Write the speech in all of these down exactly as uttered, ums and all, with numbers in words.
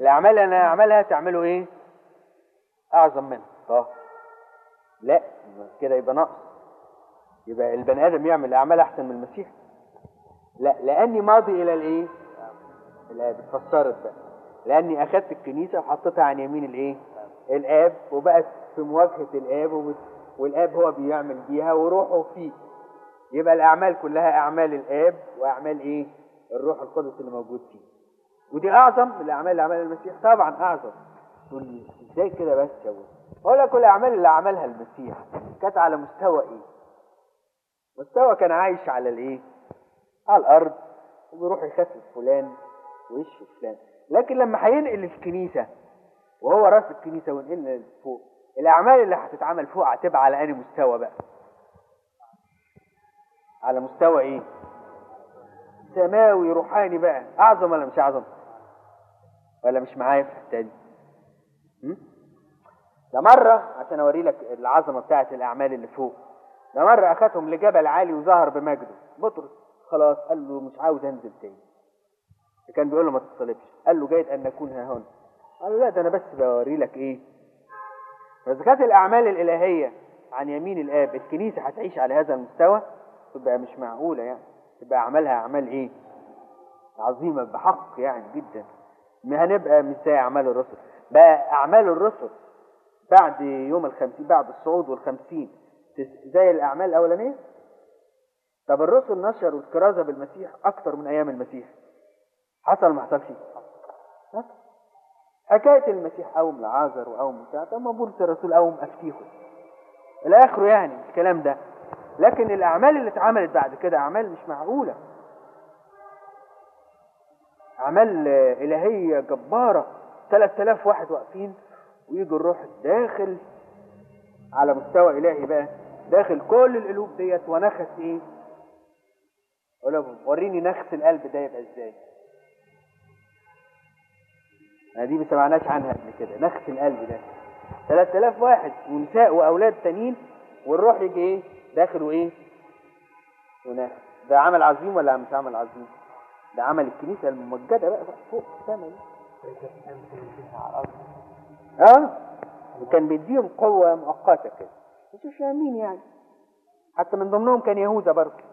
الاعمال اللي انا اعملها تعمله ايه؟ اعظم منها. طه لا، كده يبقى نقص. يبقى البني ادم يعمل اعمال احسن من المسيح؟ لا، لاني ماضي الى الايه؟ الاب. اتفسرت بقى، لاني اخذت الكنيسه وحطيتها عن يمين الايه؟ الاب، وبقت في مواجهه الاب، وبت... والاب هو بيعمل بيها وروحه فيه. يبقى الاعمال كلها اعمال الاب واعمال ايه؟ الروح القدس اللي موجود فيه. ودي اعظم من الاعمال اللي عملها المسيح؟ طبعا اعظم. تقول لي ازاي كده بس يا ابوي؟ اقول لك كل الاعمال اللي عملها المسيح كانت على مستوى ايه؟ مستوى كان عايش على الايه؟ على الارض، وبيروح يخفف فلان ويشفي فلان. لكن لما هينقل الكنيسه وهو راس الكنيسه وينقلنا فوق، الاعمال اللي هتتعمل فوق هتبقى على انهي مستوى بقى؟ على مستوى ايه؟ سماوي روحاني بقى. اعظم ولا مش اعظم؟ ولا مش معايا في الحته دي؟ ده مره عشان اوري لك العظمه بتاعه الاعمال اللي فوق. ده مره اخذهم لجبل عالي وظهر بمجده. بطرس خلاص قال له مش عاوز انزل تاني. كان بيقول له ما تتصلبش. قال له جيد ان نكون ها هنا. قال له لا، ده انا بس بوري لك ايه. فاذا كانت الاعمال الالهيه عن يمين الاب، الكنيسه هتعيش على هذا المستوى، تبقى مش معقوله يعني. تبقى اعمالها اعمال ايه؟ عظيمه بحق يعني جدا. ما هنبقى مش زي اعمال الرسل. بقى اعمال الرسل بعد يوم الخمسين، بعد الصعود والخمسين، زي الاعمال الاولانيه. طب الرسل نشروا الكرازه بالمسيح اكتر من ايام المسيح. حصل ما حصلش؟ حكايه المسيح قوم لعازر وقوم بتاع، طب ما بولس الرسول قوم افتيخه الى اخره يعني الكلام ده. لكن الاعمال اللي اتعملت بعد كده اعمال مش معقوله، اعمال الهيه جباره. ثلاثة آلاف واحد واقفين، ويجي الروح داخل على مستوى الهي بقى، داخل كل القلوب ديت. ونخس ايه؟ اقول لهم وريني نخس القلب ده يبقى ازاي. انا دي ما سمعناش عنها قبل كده. نخس القلب ده ثلاثة آلاف واحد ونساء واولاد تانيين، والروح يجي ايه؟ داخل وايه؟ ونخس. ده عمل عظيم ولا مش عمل عظيم؟ ده عمل الكنيسه الممجده بقى فوق السماء دي. اه، وكان بيديهم قوه مؤقته كده، مش فاهمين يعني. حتى من ضمنهم كان يهوذا برضه.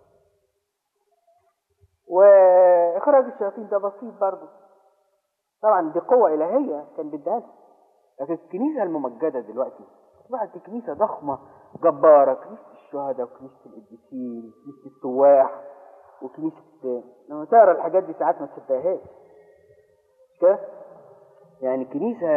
واخراج الشياطين ده بسيط برضه، طبعا دي قوه الهيه كان بيديها. لكن الكنيسه الممجده دلوقتي اصبحت كنيسه ضخمه جباره، كنيسه الشهداء وكنيسه القديسين وكنيسه السواح وكنيسه. لما تقرا الحاجات دي ساعات ما تصدقهاش كده يعني. كنيسه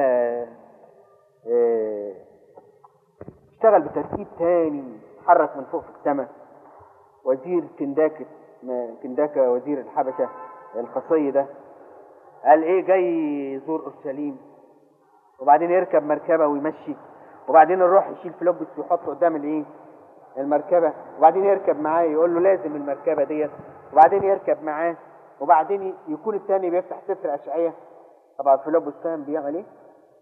اه اشتغل بترتيب تاني، حرك من فوق في السماء. وزير كنداكة كنداكة وزير الحبشة الخصي ده قال ايه؟ جاي يزور اورشليم، وبعدين يركب مركبة ويمشي، وبعدين الروح يشيل فيلبس ويحطه قدام الايه؟ المركبة، وبعدين يركب معاه يقول له لازم المركبة ديت، وبعدين يركب معاه، وبعدين يكون الثاني بيفتح سفر أشعية. طبعا فيلبس فاهم بيعمل ايه؟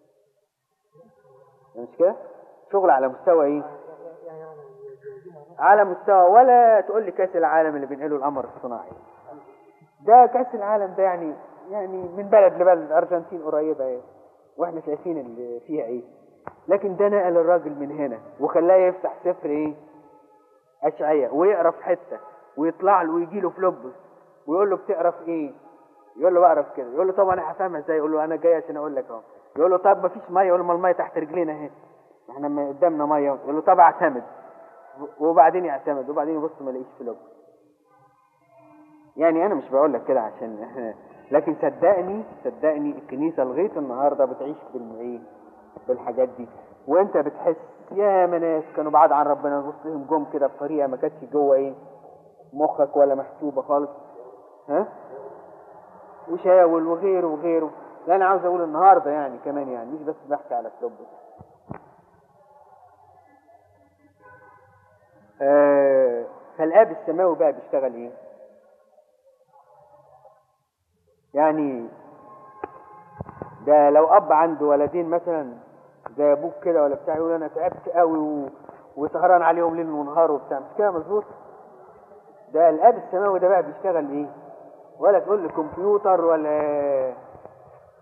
مش كده؟ شغل على مستوى ايه؟ على مستوى. ولا تقول لي كاس العالم اللي بينقله القمر الصناعي ده، كاس العالم ده يعني يعني من بلد لبلد. الارجنتين قريبه ايه واحنا شايفين اللي فيها ايه. لكن ده نقل الراجل من هنا وخلاه يفتح سفر ايه؟ اشعياء، ويقرا في حته ويطلع له ويجي له فيلبس ويقول له بتقرا في ايه؟ يقول له بقرا في كده. يقول له طب انا هفهمها ازاي؟ يقول له انا جاي عشان اقول لك اهو. يقول له طب ما فيش ميه. يقول له ما الميه تحت رجلينا اهي، احنا قدامنا ميه. يقول له طب اعتمد. وبعدين يعتمد، وبعدين يبص ما يلاقيش فيلبس. يعني انا مش بقول لك كده عشان احنا، لكن صدقني صدقني الكنيسه لغايه النهارده بتعيش بالايه؟ بالحاجات دي. وانت بتحس يا ناس كانوا بعاد عن ربنا، نبص لهم جم كده بطريقه ما كانتش جوه ايه؟ مخك ولا محسوبه خالص. ها؟ وشاول وغيره وغيره. لا انا عاوز اقول النهارده يعني كمان، يعني مش بس بحكي على فيلبس. آه فالاب السماوي بقى بيشتغل ايه؟ يعني ده لو اب عنده ولدين مثلا زي ابوك كده ولا بتاع، يقول انا تعبت قوي و... وسهران عليهم ليل ونهار وبتاع، مش كده مظبوط؟ ده الاب السماوي ده بقى بيشتغل ايه؟ ولا تقول لي كمبيوتر ولا